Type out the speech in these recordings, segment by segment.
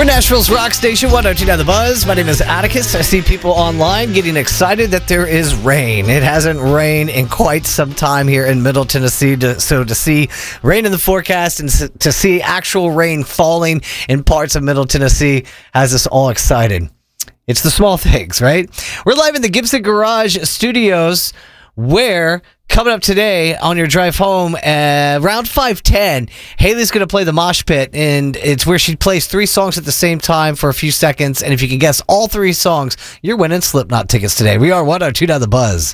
We're Nashville's rock station, 102.9 The Buzz. My name is Atticus. I see people online getting excited that there is rain. It hasn't rained in quite some time here in Middle Tennessee. So to see rain in the forecast and to see actual rain falling in parts of Middle Tennessee has us all excited. It's the small things, right? We're live in the Gibson Garage Studios where... coming up today on your drive home, around 5:10, Haley's going to play the Mosh Pit, and it's where she plays 3 songs at the same time for a few seconds, and if you can guess all 3 songs, you're winning Slipknot tickets today. We are 102.9 The Buzz.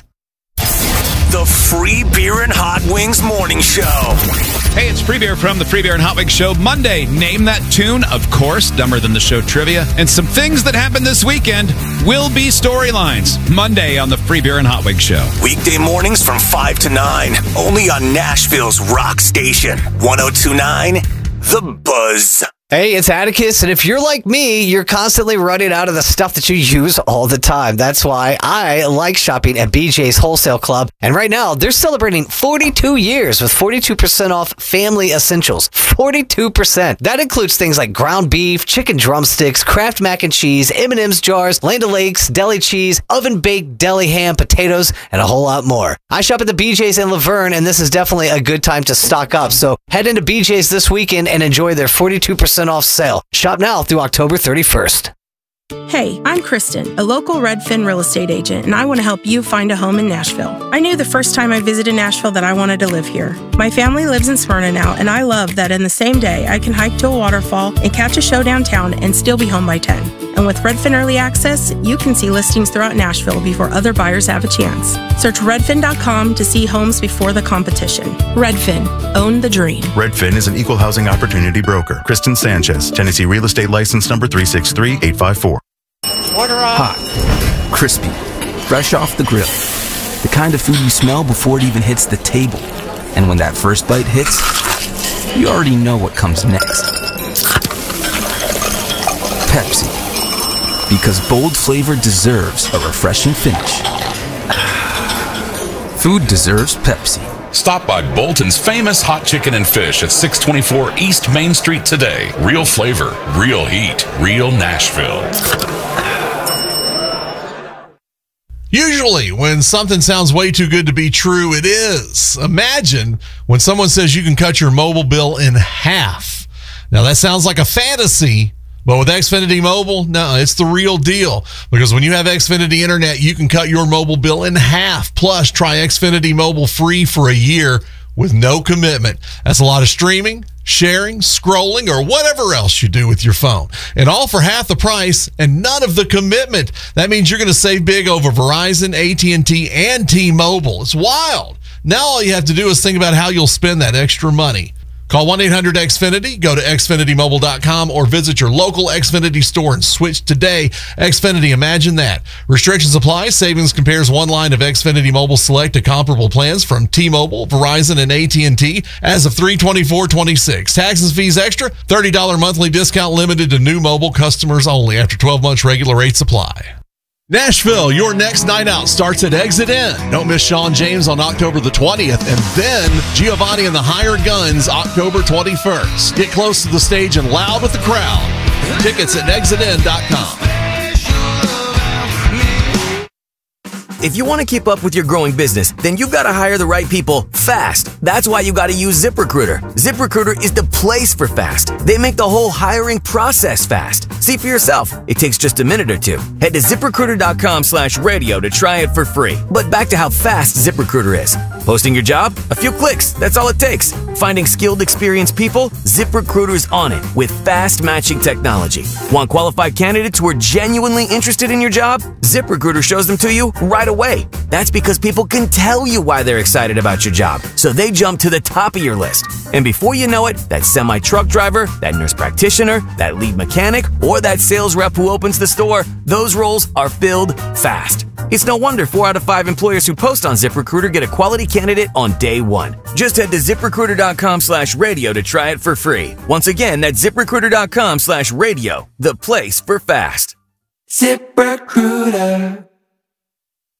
The Free Beer and Hot Wings Morning Show. Hey, it's Free Beer from the Free Beer and Hot Wings Show. Monday, name that tune. Of course, Dumber Than the Show trivia. And some things that happened this weekend will be storylines. Monday on the Free Beer and Hot Wings Show. Weekday mornings from 5 to 9. Only on Nashville's rock station. 102.9 The Buzz. Hey, it's Atticus, and if you're like me, you're constantly running out of the stuff that you use all the time. That's why I like shopping at BJ's Wholesale Club. And right now, they're celebrating 42 years with 42% off family essentials. 42%. That includes things like ground beef, chicken drumsticks, Kraft mac and cheese, M&M's jars, Land O'Lakes, deli cheese, oven-baked deli ham, potatoes, and a whole lot more. I shop at the BJ's in Laverne, and this is definitely a good time to stock up. So head into BJ's this weekend and enjoy their 42% off sale. Shop now through October 31st. Hey, I'm Kristen, a local Redfin real estate agent, and I want to help you find a home in Nashville. I knew the first time I visited Nashville that I wanted to live here. My family lives in Smyrna now, and I love that in the same day I can hike to a waterfall and catch a show downtown and still be home by 10. And with Redfin Early Access, you can see listings throughout Nashville before other buyers have a chance. Search redfin.com to see homes before the competition. Redfin, own the dream. Redfin is an equal housing opportunity broker. Kristen Sanchez, Tennessee Real Estate License Number 363854. Hot, crispy, fresh off the grill. The kind of food you smell before it even hits the table. And when that first bite hits, you already know what comes next. Pepsi. Because bold flavor deserves a refreshing finish. Food deserves Pepsi. Stop by Bolton's famous hot chicken and fish at 624 East Main Street today. Real flavor, real heat, real Nashville. Usually, when something sounds way too good to be true, it is. Imagine when someone says you can cut your mobile bill in half. Now, that sounds like a fantasy, but with Xfinity Mobile, no, it's the real deal. Because when you have Xfinity Internet, you can cut your mobile bill in half. Plus, try Xfinity Mobile free for a year with no commitment. That's a lot of streaming, sharing, scrolling, or whatever else you do with your phone. And all for half the price and none of the commitment. That means you're going to save big over Verizon, AT&T, and T-Mobile. It's wild. Now all you have to do is think about how you'll spend that extra money. Call 1-800-XFINITY, go to xfinitymobile.com, or visit your local Xfinity store and switch today. Xfinity, imagine that. Restrictions apply. Savings compares one line of Xfinity Mobile Select to comparable plans from T-Mobile, Verizon, and AT&T as of 3/24/26. Taxes, fees extra. $30 monthly discount limited to new mobile customers only. After 12 months, regular rates apply. Nashville, your next night out starts at Exit Inn. Don't miss Sean James on October the 20th, and then Giovanni and the Hired Guns October 21st. Get close to the stage and loud with the crowd. Tickets at exitinn.com. If you want to keep up with your growing business, then you've got to hire the right people fast. That's why you got to use ZipRecruiter. ZipRecruiter is the place for fast. They make the whole hiring process fast. See for yourself. It takes just a minute or two. Head to ZipRecruiter.com/radio to try it for free. But back to how fast ZipRecruiter is. Posting your job? A few clicks. That's all it takes. Finding skilled, experienced people? ZipRecruiter's on it with fast matching technology. Want qualified candidates who are genuinely interested in your job? ZipRecruiter shows them to you right away. That's because people can tell you why they're excited about your job, so they jump to the top of your list. And before you know it, that semi-truck driver, that nurse practitioner, that lead mechanic, or that sales rep who opens the store, those roles are filled fast. It's no wonder 4 out of 5 employers who post on ZipRecruiter get a quality candidate on day one. Just head to ZipRecruiter.com/radio to try it for free. Once again, that's ZipRecruiter.com/radio, the place for fast. ZipRecruiter.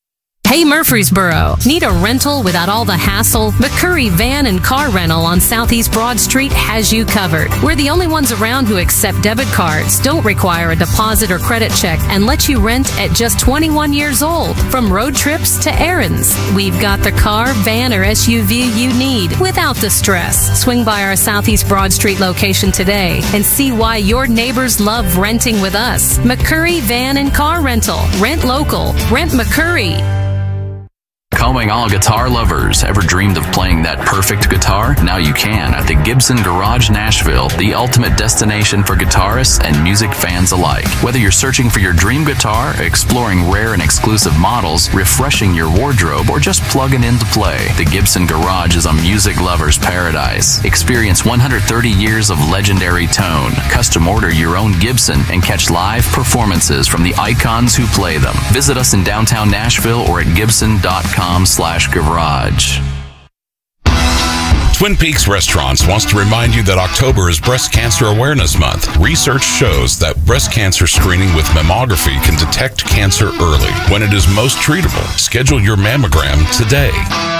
Hey Murfreesboro, need a rental without all the hassle? McCurry Van and Car Rental on Southeast Broad Street has you covered. We're the only ones around who accept debit cards, don't require a deposit or credit check, and let you rent at just 21 years old. From road trips to errands, we've got the car, van, or SUV you need without the stress. Swing by our Southeast Broad Street location today and see why your neighbors love renting with us. McCurry Van and Car Rental. Rent local. Rent McCurry. Calling all guitar lovers. Ever dreamed of playing that perfect guitar? Now you can at the Gibson Garage Nashville, the ultimate destination for guitarists and music fans alike. Whether you're searching for your dream guitar, exploring rare and exclusive models, refreshing your wardrobe, or just plugging in to play, the Gibson Garage is a music lover's paradise. Experience 130 years of legendary tone. Custom order your own Gibson and catch live performances from the icons who play them. Visit us in downtown Nashville or at gibson.com/garage. Twin Peaks Restaurants wants to remind you that October is Breast Cancer Awareness Month. Research shows that breast cancer screening with mammography can detect cancer early when it is most treatable. Schedule your mammogram today.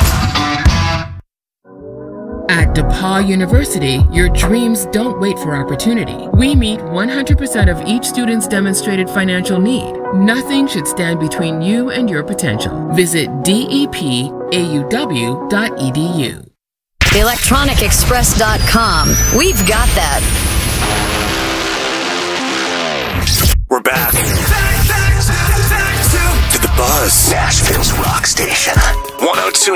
At DePaul University, your dreams don't wait for opportunity. We meet 100% of each student's demonstrated financial need. Nothing should stand between you and your potential. Visit depauw.edu. ElectronicExpress.com. We've got that. We're back. Back to the Buzz. Nashville's rock station. 102.9